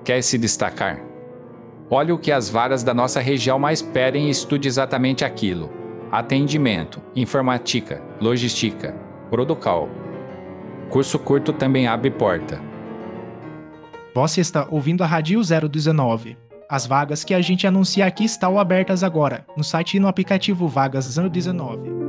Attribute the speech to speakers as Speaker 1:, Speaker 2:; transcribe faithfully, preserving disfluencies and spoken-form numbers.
Speaker 1: Quer se destacar? Olhe o que as vagas da nossa região mais pedem e estude exatamente aquilo. Atendimento, informática, logística, Producal. Curso curto também abre porta.
Speaker 2: Você está ouvindo a Rádio zero dezenove. As vagas que a gente anuncia aqui estão abertas agora, no site e no aplicativo Vagas zero dezenove.